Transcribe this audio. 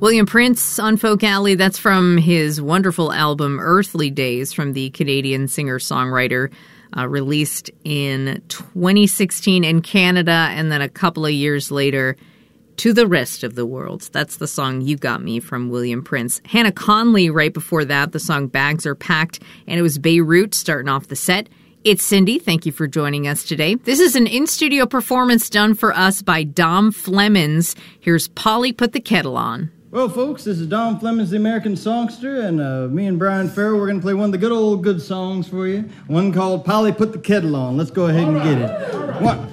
William Prince on Folk Alley, that's from his wonderful album Earthly Days from the Canadian singer-songwriter, released in 2016 in Canada, and then a couple of years later to the rest of the world. That's the song You Got Me from William Prince. Hannah Conley right before that, the song Bags Are Packed, and it was Beirut starting off the set. It's Cindy. Thank you for joining us today. This is an in-studio performance done for us by Dom Flemons. Here's Polly Put the Kettle On. Well, folks, this is Dom Flemons, the American songster, and me and Brian Farrell, we're going to play one of the good songs for you, one called Polly Put the Kettle On. Let's go ahead and get it. 1,